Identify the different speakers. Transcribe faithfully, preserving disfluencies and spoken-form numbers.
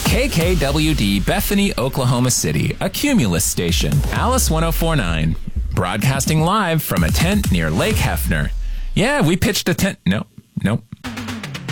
Speaker 1: K K W D Bethany, Oklahoma City, a Cumulus station. Alice one oh four point nine, broadcasting live from a tent near Lake Hefner. Yeah, we pitched a tent. No, no,